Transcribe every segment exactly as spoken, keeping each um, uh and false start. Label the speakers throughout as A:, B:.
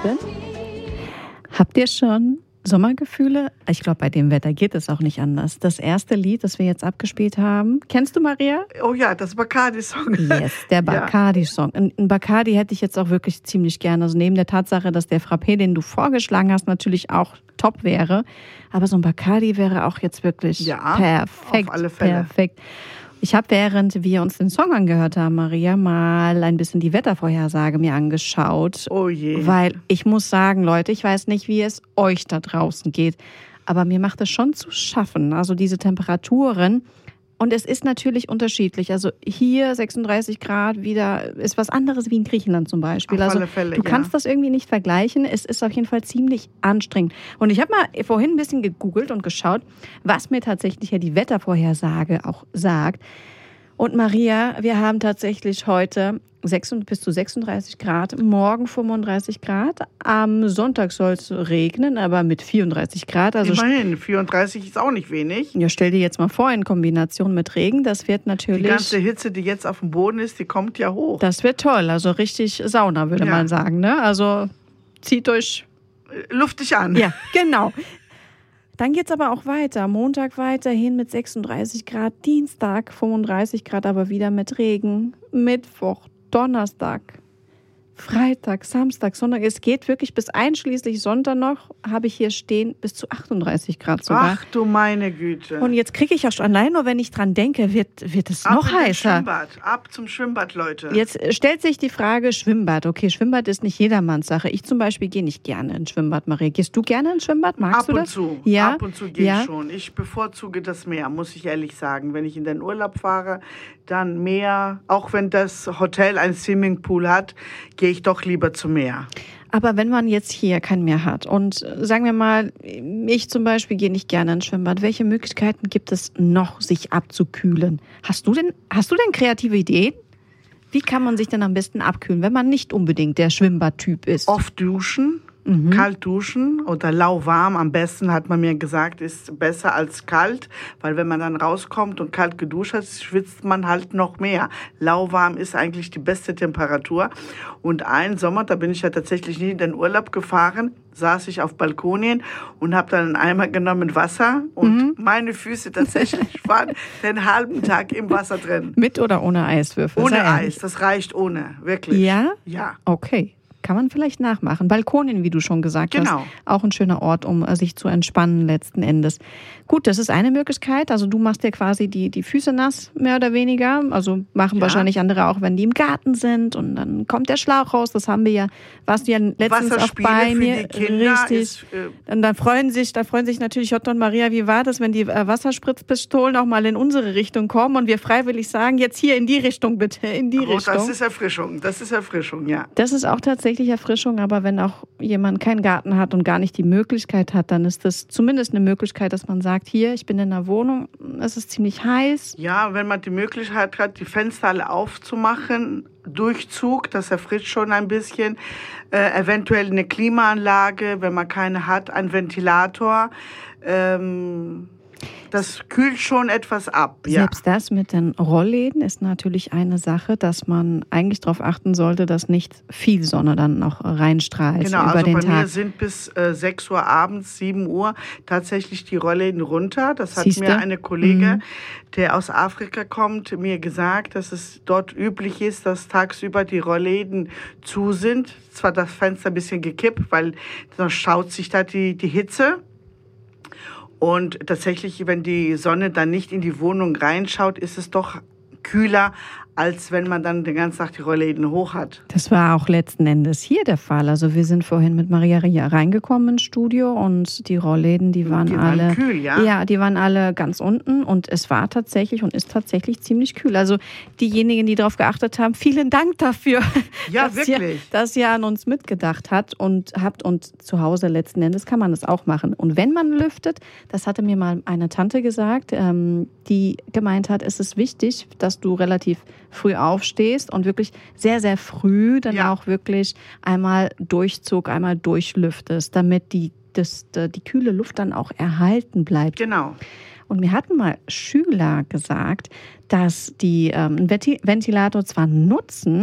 A: Lieben, habt ihr schon Sommergefühle? Ich glaube, bei dem Wetter geht es auch nicht anders. Das erste Lied, das wir jetzt abgespielt haben, kennst du, Maria?
B: Oh ja, das Bacardi-Song.
A: Yes, der Bacardi-Song. Ein Bacardi hätte ich jetzt auch wirklich ziemlich gerne. Also neben der Tatsache, dass der Frappé, den du vorgeschlagen hast, natürlich auch top wäre. Aber so ein Bacardi wäre auch jetzt wirklich
B: ja,
A: perfekt.
B: Auf alle Fälle.
A: Perfekt. Ich habe, während wir uns den Song angehört haben, Maria, mal ein bisschen die Wettervorhersage mir angeschaut.
B: Oh je.
A: Weil ich muss sagen, Leute, ich weiß nicht, wie es euch da draußen geht, aber mir macht es schon zu schaffen, also diese Temperaturen. Und es ist natürlich unterschiedlich. Also hier sechsunddreißig Grad wieder ist was anderes wie in Griechenland zum Beispiel.
B: Auf
A: also
B: alle Fälle,
A: du kannst
B: ja.
A: das irgendwie nicht vergleichen. Es ist auf jeden Fall ziemlich anstrengend. Und ich habe mal vorhin ein bisschen gegoogelt und geschaut, was mir tatsächlich ja die Wettervorhersage auch sagt. Und Maria, wir haben tatsächlich heute bis zu sechsunddreißig Grad, morgen fünfunddreißig Grad. Am Sonntag soll es regnen, aber mit vierunddreißig Grad. Also
B: immerhin, vierunddreißig ist auch nicht wenig.
A: Ja, stell dir jetzt mal vor, in Kombination mit Regen, das wird natürlich...
B: Die ganze Hitze, die jetzt auf dem Boden ist, die kommt ja hoch.
A: Das wird toll, also richtig Sauna, würde
B: ja.
A: man sagen. Ne? Also zieht euch...
B: Luftig an.
A: Ja, genau. Dann geht es aber auch weiter. Montag weiterhin mit sechsunddreißig Grad, Dienstag fünfunddreißig Grad, aber wieder mit Regen. Mittwoch, Donnerstag, Freitag, Samstag, Sonntag. Es geht wirklich bis einschließlich Sonntag noch, habe ich hier stehen, bis zu achtunddreißig Grad sogar.
B: Ach du meine Güte.
A: Und jetzt kriege ich auch schon, allein nur wenn ich dran denke, wird, wird es
B: ab
A: noch heißer.
B: Schwimmbad. Ab zum Schwimmbad, Leute.
A: Jetzt stellt sich die Frage Schwimmbad. Okay, Schwimmbad ist nicht jedermanns Sache. Ich zum Beispiel gehe nicht gerne ins Schwimmbad, Maria. Gehst du gerne ins Schwimmbad? Magst
B: ab
A: du das?
B: und zu.
A: Ja?
B: Ab und zu gehe
A: ja?
B: ich schon. Ich bevorzuge das Meer, muss ich ehrlich sagen. Wenn ich in den Urlaub fahre, dann Meer. Auch wenn das Hotel einen Swimmingpool hat, gehe ich doch lieber zum Meer.
A: Aber wenn man jetzt hier kein Meer hat und sagen wir mal, ich zum Beispiel gehe nicht gerne ins Schwimmbad, welche Möglichkeiten gibt es noch, sich abzukühlen? Hast du denn, hast du denn kreative Ideen? Wie kann man sich denn am besten abkühlen, wenn man nicht unbedingt der Schwimmbadtyp ist?
B: Oft duschen.
A: Mhm.
B: Kalt duschen oder lauwarm am besten, hat man mir gesagt, ist besser als kalt, weil wenn man dann rauskommt und kalt geduscht hat, schwitzt man halt noch mehr. Lauwarm ist eigentlich die beste Temperatur. Und einen Sommer, da bin ich ja tatsächlich nie in den Urlaub gefahren, saß ich auf Balkonien und habe dann einen Eimer genommen mit Wasser und mhm. meine Füße tatsächlich waren den halben Tag im Wasser drin.
A: Mit oder ohne Eiswürfel?
B: Ohne Eis, das reicht ohne, wirklich.
A: Ja?
B: Ja.
A: Okay. Kann man vielleicht nachmachen. Balkonien, wie du schon gesagt
B: genau.
A: hast. Auch ein schöner Ort, um sich zu entspannen letzten Endes. Gut, das ist eine Möglichkeit. Also du machst dir quasi die, die Füße nass, mehr oder weniger. Also machen ja. wahrscheinlich andere auch, wenn die im Garten sind. Und dann kommt der Schlauch raus. Das haben wir ja, warst du ja letztens auch bei mir.
B: Für die Kinder
A: richtig.
B: Ist, äh
A: und dann freuen sich, da freuen sich natürlich Otto und Maria, wie war das, wenn die äh, Wasserspritzpistolen auch mal in unsere Richtung kommen und wir freiwillig sagen, jetzt hier in die Richtung bitte, in die
B: oh,
A: Richtung.
B: Das ist Erfrischung, das ist Erfrischung, ja.
A: Das ist auch tatsächlich Erfrischung, aber wenn auch jemand keinen Garten hat und gar nicht die Möglichkeit hat, dann ist das zumindest eine Möglichkeit, dass man sagt, hier, ich bin in einer Wohnung, es ist ziemlich heiß.
B: Ja, wenn man die Möglichkeit hat, die Fenster alle aufzumachen, Durchzug, das erfrischt schon ein bisschen, äh, eventuell eine Klimaanlage, wenn man keine hat, ein Ventilator, ähm, das kühlt schon etwas ab. Ja.
A: Selbst das mit den Rollläden ist natürlich eine Sache, dass man eigentlich darauf achten sollte, dass nicht viel Sonne dann noch reinstrahlt
B: genau,
A: über
B: also
A: den
B: bei
A: Tag.
B: Mir sind bis äh, sechs Uhr abends, sieben Uhr tatsächlich die Rollläden runter. Das hat
A: Siehste?
B: mir eine Kollege,
A: mhm.
B: der aus Afrika kommt, mir gesagt, dass es dort üblich ist, dass tagsüber die Rollläden zu sind. Zwar das Fenster ein bisschen gekippt, weil dann schaut sich da die, die Hitze. Und tatsächlich, wenn die Sonne dann nicht in die Wohnung reinschaut, ist es doch kühler, als wenn man dann den ganzen Tag die Rollläden hoch hat.
A: Das war auch letzten Endes hier der Fall. Also wir sind vorhin mit Maria Ria reingekommen ins Studio und die Rollläden, die waren
B: die
A: alle
B: waren kühl, ja?
A: Ja, die waren alle ganz unten und es war tatsächlich und ist tatsächlich ziemlich kühl. Also diejenigen, die darauf geachtet haben, vielen Dank dafür,
B: ja,
A: dass,
B: wirklich.
A: ihr, dass ihr an uns mitgedacht habt und habt und zu Hause letzten Endes kann man das auch machen. Und wenn man lüftet, das hatte mir mal eine Tante gesagt, ähm, die gemeint hat, es ist wichtig, dass du relativ früh aufstehst und wirklich sehr, sehr früh dann
B: ja.
A: auch wirklich einmal Durchzug, einmal durchlüftest, damit die, das, die kühle Luft dann auch erhalten bleibt.
B: Genau.
A: Und mir hatten mal Schüler gesagt, dass die ähm, einen Ventilator zwar nutzen,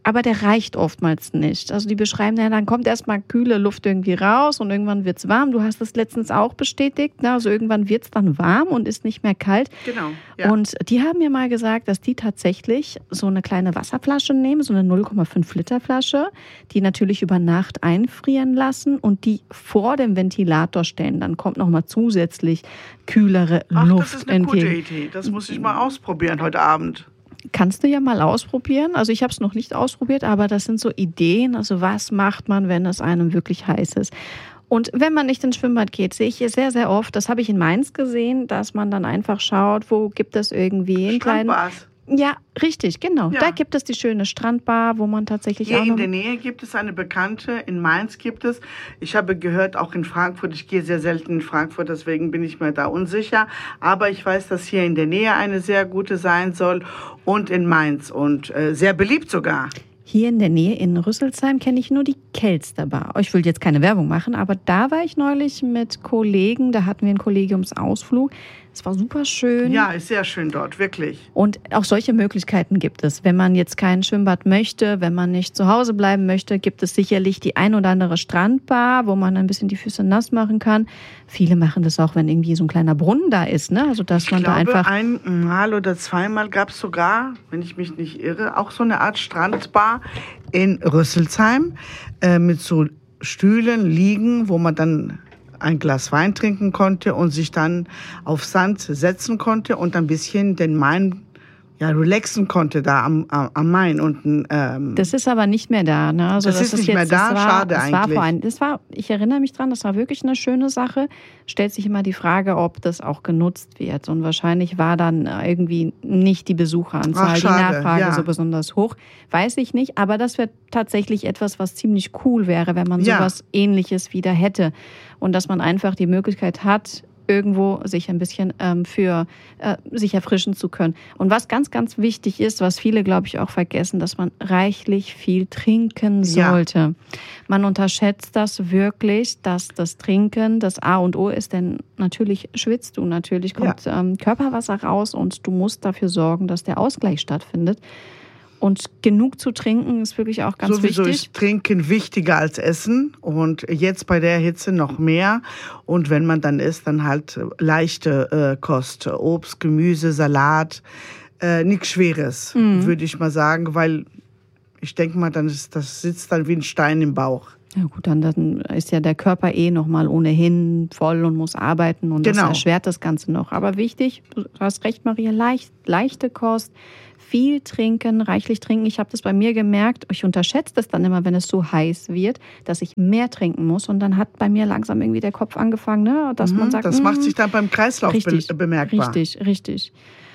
A: aber der reicht oftmals nicht. Also die beschreiben, ja, dann kommt erstmal kühle Luft irgendwie raus und irgendwann wird es warm. Du hast das letztens auch bestätigt. Ne? Also irgendwann wird es dann warm und ist nicht mehr kalt.
B: Genau. Ja.
A: Und die haben mir mal gesagt, dass die tatsächlich so eine kleine Wasserflasche nehmen, so eine null Komma fünf Liter Flasche, die natürlich über Nacht einfrieren lassen und die vor dem Ventilator stellen. Dann kommt nochmal zusätzlich kühlere
B: Ach,
A: Luft
B: das ist eine
A: entgegen.
B: gute Idee. Das muss ich mal ausprobieren heute Abend.
A: Kannst du ja mal ausprobieren. Also ich habe es noch nicht ausprobiert, aber das sind so Ideen. Also was macht man, wenn es einem wirklich heiß ist? Und wenn man nicht ins Schwimmbad geht, sehe ich hier sehr, sehr oft, das habe ich in Mainz gesehen, dass man dann einfach schaut, wo gibt es irgendwie einen kleinen...
B: Strandbars.
A: Ja, richtig, genau.
B: Ja.
A: Da gibt es die schöne Strandbar, wo man tatsächlich
B: Hier
A: auch
B: in
A: noch...
B: der Nähe gibt es eine bekannte, in Mainz gibt es. Ich habe gehört, auch in Frankfurt, ich gehe sehr selten in Frankfurt, deswegen bin ich mir da unsicher. Aber ich weiß, dass hier in der Nähe eine sehr gute sein soll und in Mainz und äh, sehr beliebt sogar.
A: Hier in der Nähe in Rüsselsheim kenne ich nur die Kelster Bar. Ich will jetzt keine Werbung machen, aber da war ich neulich mit Kollegen, da hatten wir einen Kollegiumsausflug. Es war super schön.
B: Ja, ist sehr schön dort, wirklich.
A: Und auch solche Möglichkeiten gibt es. Wenn man jetzt kein Schwimmbad möchte, wenn man nicht zu Hause bleiben möchte, gibt es sicherlich die ein oder andere Strandbar, wo man ein bisschen die Füße nass machen kann. Viele machen das auch, wenn irgendwie so ein kleiner Brunnen da ist, ne? Also dass
B: Ich
A: man
B: glaube,
A: da einfach
B: einmal oder zweimal gab es sogar, wenn ich mich nicht irre, auch so eine Art Strandbar in Rüsselsheim äh, mit so Stühlen, Liegen, wo man dann ein Glas Wein trinken konnte und sich dann auf Sand setzen konnte und ein bisschen den Main ja, relaxen konnte da am, am Main unten. Ähm.
A: Das ist aber nicht mehr da. Ne? Also
B: das, das ist nicht jetzt, mehr da,
A: das war,
B: schade
A: das
B: eigentlich.
A: War vor ein, das war, ich erinnere mich dran, das war wirklich eine schöne Sache. Stellt sich immer die Frage, ob das auch genutzt wird. Und wahrscheinlich war dann irgendwie nicht die Besucheranzahl,
B: Ach, schade,
A: die Nachfrage
B: ja.
A: so besonders hoch. Weiß ich nicht, aber das wäre tatsächlich etwas, was ziemlich cool wäre, wenn man
B: ja.
A: sowas Ähnliches wieder hätte. Und dass man einfach die Möglichkeit hat, irgendwo sich ein bisschen ähm, für äh, sich erfrischen zu können. Und was ganz, ganz wichtig ist, was viele, glaube ich, auch vergessen, dass man reichlich viel trinken sollte. Ja. Man unterschätzt das wirklich, dass das Trinken das A und O ist, denn natürlich schwitzt du, natürlich kommt ja. ähm, Körperwasser raus und du musst dafür sorgen, dass der Ausgleich stattfindet. Und genug zu trinken ist wirklich auch ganz
B: Sowieso
A: wichtig.
B: Ist Trinken wichtiger als Essen und jetzt bei der Hitze noch mehr. Und wenn man dann isst, dann halt leichte äh, Kost. Obst, Gemüse, Salat, äh, nichts Schweres, mhm. würde ich mal sagen, weil ich denke mal, dann ist, das sitzt dann wie ein Stein im Bauch.
A: Ja gut, dann, dann ist ja der Körper eh nochmal ohnehin voll und muss arbeiten und
B: genau.
A: das erschwert das Ganze noch. Aber wichtig, du hast recht, Maria, leicht, leichte Kost, viel trinken, reichlich trinken. Ich habe das bei mir gemerkt, ich unterschätze das dann immer, wenn es so heiß wird, dass ich mehr trinken muss und dann hat bei mir langsam irgendwie der Kopf angefangen, ne? Dass
B: mhm,
A: man sagt,
B: das
A: mh,
B: macht sich dann beim Kreislauf
A: richtig,
B: be- bemerkbar.
A: Richtig, richtig.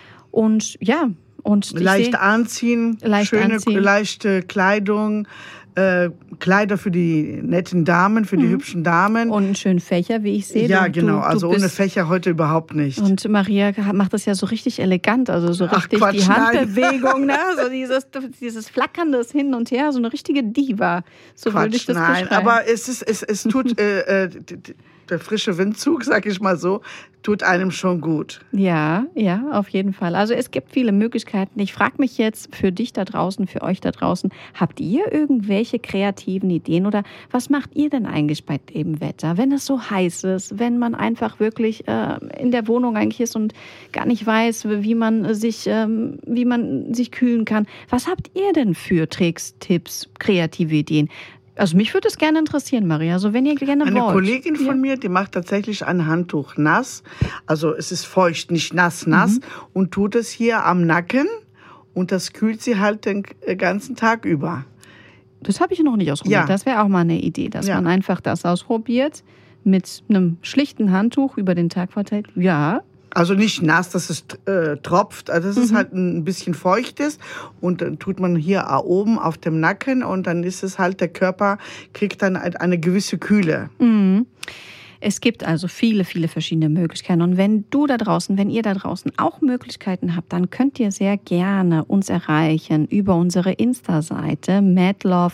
A: Und ja, und
B: leicht
A: seh,
B: anziehen,
A: leicht
B: schöne,
A: anziehen.
B: leichte Kleidung, äh, Kleider für die netten Damen, für die mhm. hübschen Damen.
A: Und einen schönen Fächer, wie ich sehe.
B: Ja,
A: du,
B: genau.
A: Du,
B: also
A: du
B: ohne Fächer heute überhaupt nicht.
A: Und Maria macht das ja so richtig elegant, also so
B: Ach,
A: richtig
B: Quatsch,
A: die Handbewegung, ne? So dieses, dieses flackerndes Hin und Her, so eine richtige Diva. So
B: Quatsch,
A: würde ich das
B: nein,
A: beschreiben.
B: aber es ist, es, es tut äh, äh, der frische Windzug, sag ich mal so, tut einem schon gut.
A: Ja, ja, auf jeden Fall. Also es gibt viele Möglichkeiten. Ich frage mich jetzt für dich da draußen, für euch da draußen, habt ihr irgendwelche kreativen Ideen oder was macht ihr denn eigentlich bei dem Wetter, wenn es so heiß ist, wenn man einfach wirklich äh, in der Wohnung eigentlich ist und gar nicht weiß, wie man sich, ähm, wie man sich kühlen kann? Was habt ihr denn für Tricks, Tipps, kreative Ideen? Also mich würde es gerne interessieren, Maria, also wenn ihr gerne
B: Eine
A: wollt.
B: Eine Kollegin von
A: ja.
B: mir, die macht tatsächlich ein Handtuch nass, also es ist feucht, nicht nass, nass, mhm. und tut es hier am Nacken und das kühlt sie halt den ganzen Tag über.
A: Das habe ich noch nicht ausprobiert,
B: ja.
A: Das wäre auch mal eine Idee, dass
B: ja.
A: man einfach das ausprobiert, mit einem schlichten Handtuch über den Tag verteilt, ja.
B: Also nicht nass, dass es äh, tropft, also dass mhm. es halt ein bisschen feucht ist und dann tut man hier oben auf dem Nacken und dann ist es halt, der Körper kriegt dann eine gewisse Kühle.
A: Mhm. Es gibt also viele, viele verschiedene Möglichkeiten. Und wenn du da draußen, wenn ihr da draußen auch Möglichkeiten habt, dann könnt ihr sehr gerne uns erreichen über unsere Insta-Seite madlove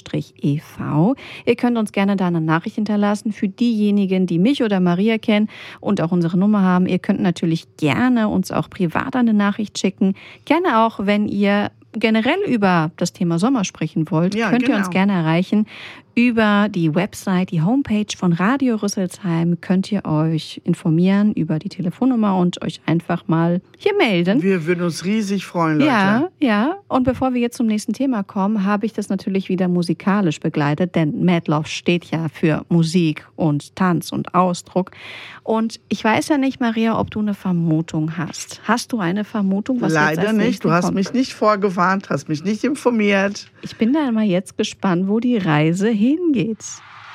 A: e v. Ihr könnt uns gerne da eine Nachricht hinterlassen für diejenigen, die mich oder Maria kennen und auch unsere Nummer haben. Ihr könnt natürlich gerne uns auch privat eine Nachricht schicken. Gerne auch, wenn ihr generell über das Thema Sommer sprechen wollt,
B: Ja,
A: könnt
B: genau.
A: ihr uns gerne erreichen. Über die Website, die Homepage von Radio Rüsselsheim könnt ihr euch informieren über die Telefonnummer und euch einfach mal hier melden.
B: Wir würden uns riesig freuen, Leute.
A: Ja, ja. Und bevor wir jetzt zum nächsten Thema kommen, habe ich das natürlich wieder musikalisch begleitet, denn Mad Love steht ja für Musik und Tanz und Ausdruck. Und ich weiß ja nicht, Maria, ob du eine Vermutung hast. Hast du eine Vermutung, was
B: Leider
A: jetzt als
B: nicht.
A: nächstes
B: Du hast
A: kommt?
B: mich nicht vorgewarnt, hast mich nicht informiert.
A: Ich bin da mal jetzt gespannt, wo die Reise hingeht.